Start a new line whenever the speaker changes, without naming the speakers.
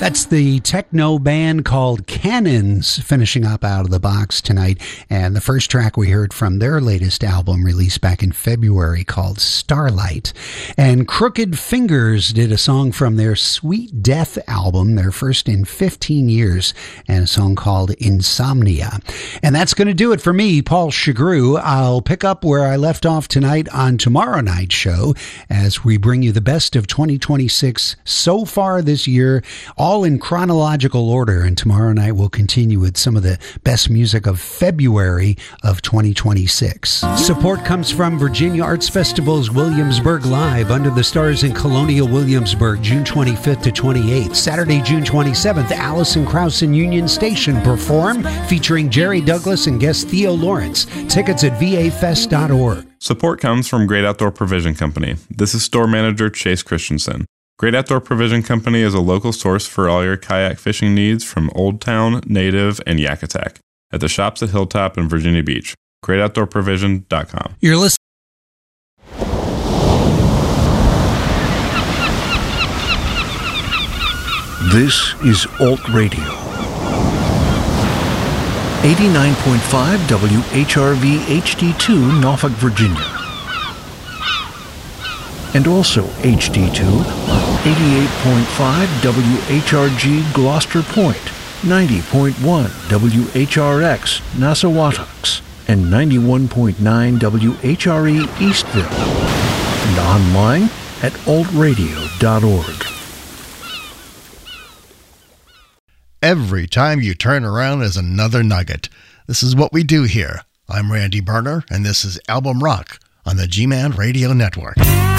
That's the techno band called Cannons finishing up out of the box tonight. And the first track we heard from their latest album released back in February called Starlight. And Crooked Fingers did a song from their Sweet Death album, their first in 15 years, and a song called Insomnia. And that's going to do it for me, Paul Chagru. I'll pick up where I left off tonight on tomorrow night's show as we bring you the best of 2026 so far this year, all in chronological order, and tomorrow night we'll continue with some of the best music of February of 2026. Support comes from Virginia Arts Festival's Williamsburg Live Under the Stars in Colonial Williamsburg, June 25th to 28th. Saturday, June 27th, Allison Krauss in Union Station perform, featuring Jerry Douglas and guest Theo Lawrence. Tickets at vafest.org.
Support comes from Great Outdoor Provision Company. This is store manager Chase Christensen. Great Outdoor Provision Company is a local source for all your kayak fishing needs from Old Town, Native, and Yakutak at the shops at Hilltop and Virginia Beach. GreatOutdoorProvision.com.
You're listening.
This is Alt Radio. 89.5 WHRV HD2 Norfolk, Virginia. And also HD2 on 88.5 WHRG Gloucester Point, 90.1 WHRX Nassawatucks, and 91.9 WHRE Eastville. And online at altradio.org.
Every time you turn around is another nugget. This is what we do here. I'm Randy Berner, and this is Album Rock on the G-Man Radio Network.